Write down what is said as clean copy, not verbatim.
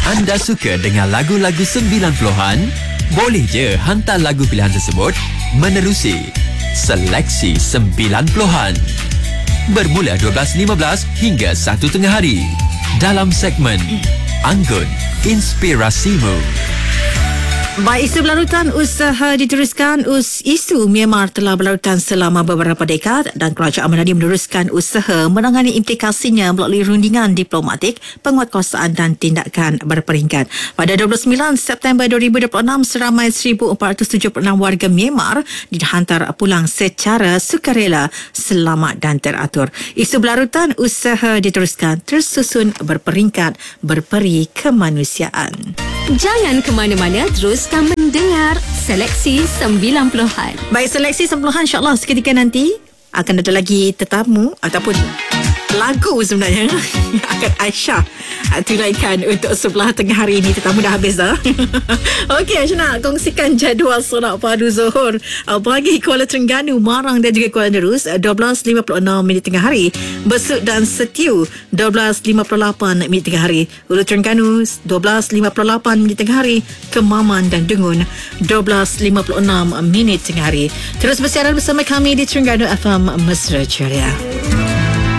Anda suka dengan lagu-lagu 90-an? Boleh je hantar lagu pilihan tersebut menerusi Seleksi 90-an. Bermula 12.15 hingga 1 tengah hari dalam segmen Anggun Inspirasimu. Baik, isu berlarutan usaha diteruskan. Isu Myanmar telah berlarutan selama beberapa dekad dan Kerajaan Medani meneruskan usaha menangani implikasinya melalui rundingan diplomatik, penguatkuasaan dan tindakan berperingkat. Pada 29 September 2026, seramai 1,476 warga Myanmar dihantar pulang secara sukarela, selamat dan teratur. Isu berlarutan usaha diteruskan tersusun berperingkat berperi kemanusiaan. Jangan ke mana-mana, teruskan mendengar Seleksi 90-an. Baik, Seleksi 90-an insyaAllah seketika nanti akan ada lagi tetamu ataupun lagu sebenarnya akan Aisyah tunaikan untuk sebelah tengah hari ini. Tetamu dah habis dah. Okey, Aisyah nak kongsikan jadual solat padu Zuhur bagi Kuala Terengganu, Marang dan juga Kuala Nerus 12.56 minit tengah hari. Besut dan Setiu 12.58 minit tengah hari. Hulu Terengganu 12.58 minit tengah hari. Kemaman dan Dengun 12.56 minit tengah hari. Terus bersiaran bersama kami di Terengganu FM Mesra Ceria.